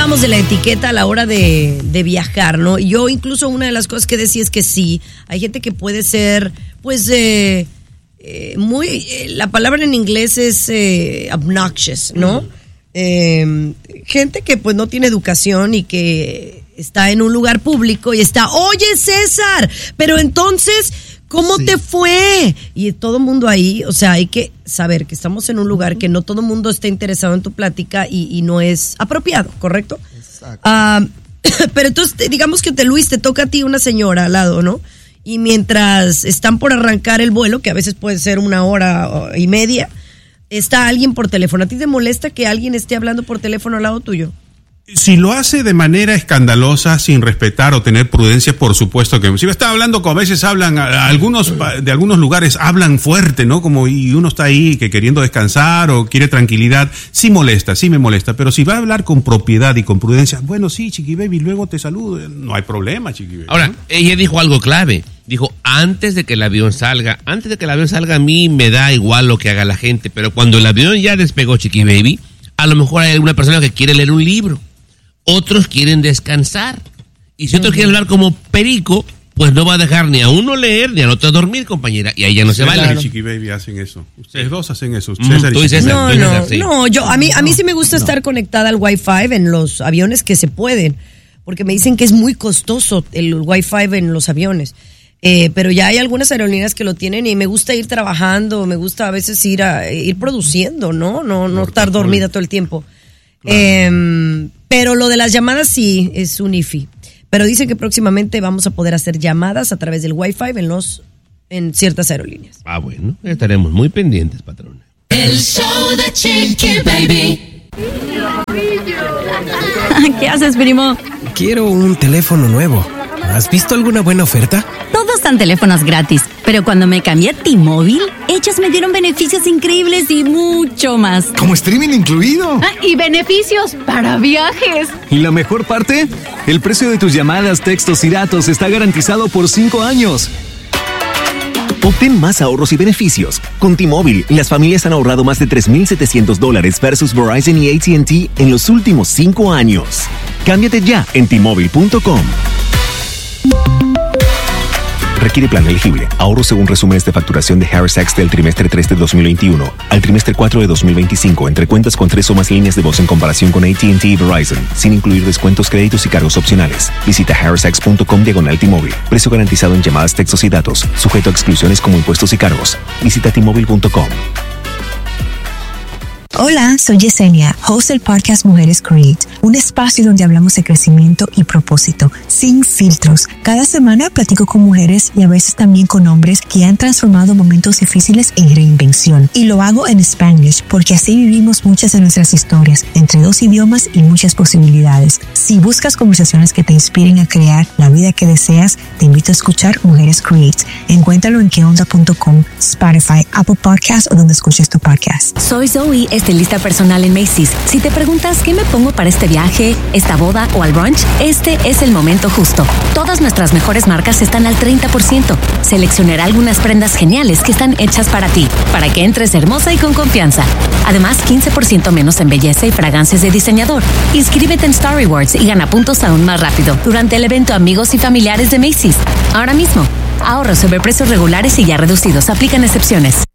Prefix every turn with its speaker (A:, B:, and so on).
A: hablábamos de la etiqueta a la hora de viajar, ¿no? Yo incluso una de las cosas que decía es que sí, hay gente que puede ser, pues, la palabra en inglés es obnoxious, ¿no? Gente que pues no tiene educación y que está en un lugar público y está, oye César, pero entonces, ¿cómo te fue? Y todo el mundo ahí, o sea, hay que saber que estamos en un lugar que no todo el mundo está interesado en tu plática y no es apropiado, ¿correcto? Exacto. Pero entonces, digamos que Luis, te toca a ti una señora al lado, ¿no? Y mientras están por arrancar el vuelo, que a veces puede ser 1 hora y media, está alguien por teléfono. ¿A ti te molesta que alguien esté hablando por teléfono al lado tuyo?
B: Si lo hace de manera escandalosa, sin respetar o tener prudencia, por supuesto que... Si está hablando, como a veces hablan, de algunos lugares hablan fuerte, ¿no? Como y uno está ahí que queriendo descansar o quiere tranquilidad, sí me molesta. Pero si va a hablar con propiedad y con prudencia, bueno, sí, Chiqui Baby, luego te saludo, no hay problema, Chiqui Baby.
C: Ahora, ella dijo algo clave. Dijo, antes de que el avión salga, a mí me da igual lo que haga la gente. Pero cuando el avión ya despegó, Chiqui Baby, a lo mejor hay alguna persona que quiere leer un libro. Otros quieren descansar. Y si otros quieren hablar como perico, pues no va a dejar ni a uno leer ni al otro dormir, compañera. Y ahí ya no se vale.
B: César y Chiqui Baby hacen eso. Ustedes dos hacen eso. César y Chiqui
A: Baby. No, a mí sí me gusta estar conectada al Wi-Fi en los aviones que se pueden. Porque me dicen que es muy costoso el Wi-Fi en los aviones. Pero ya hay algunas aerolíneas que lo tienen y me gusta ir trabajando, me gusta a veces ir produciendo, no estar dormida todo el tiempo. Claro. Pero lo de las llamadas sí es un IFI. Pero dicen que próximamente vamos a poder hacer llamadas a través del Wi-Fi en ciertas aerolíneas.
C: Bueno, estaremos muy pendientes, patrona.
D: El show de Chiqui Baby.
E: ¿Qué haces, primo?
F: Quiero un teléfono nuevo. ¿Has visto alguna buena oferta?
E: Todos dan teléfonos gratis, pero cuando me cambié a T-Mobile, ellos me dieron beneficios increíbles y mucho más.
G: ¿Como streaming incluido?
H: Y beneficios para viajes.
I: ¿Y la mejor parte? El precio de tus llamadas, textos y datos está garantizado por 5 años.
J: Obtén más ahorros y beneficios. Con T-Mobile, las familias han ahorrado más de $3,700 versus Verizon y AT&T en los últimos 5 años. Cámbiate ya en T-Mobile.com. Requiere plan elegible. Ahorro según resúmenes de facturación de Harris Sacks del trimestre 3 de 2021 al trimestre 4 de 2025 entre cuentas con 3 o más líneas de voz en comparación con AT&T y Verizon, sin incluir descuentos, créditos y cargos opcionales. Visita harrissax.com/T-Mobile. Precio garantizado en llamadas, textos y datos. Sujeto a exclusiones como impuestos y cargos. Visita T-Mobile.com.
K: Hola, soy Yesenia, host del podcast Mujeres Create, un espacio donde hablamos de crecimiento y propósito, sin filtros. Cada semana platico con mujeres y a veces también con hombres que han transformado momentos difíciles en reinvención. Y lo hago en Spanglish, porque así vivimos muchas de nuestras historias, entre 2 idiomas y muchas posibilidades. Si buscas conversaciones que te inspiren a crear la vida que deseas, te invito a escuchar Mujeres Create. Encuéntralo en queonda.com, Spotify, Apple Podcasts o donde escuches tu podcast.
E: Soy Zoe, estilista personal en Macy's. Si te preguntas qué me pongo para este viaje, esta boda o al brunch, este es el momento justo. Todas nuestras mejores marcas están al 30%. Seleccionaré algunas prendas geniales que están hechas para ti, para que entres hermosa y con confianza. Además, 15% menos en belleza y fragancias de diseñador. Inscríbete en Star Rewards y gana puntos aún más rápido durante el evento Amigos y Familiares de Macy's. Ahora mismo, ahorros sobre precios regulares y ya reducidos. Aplican excepciones.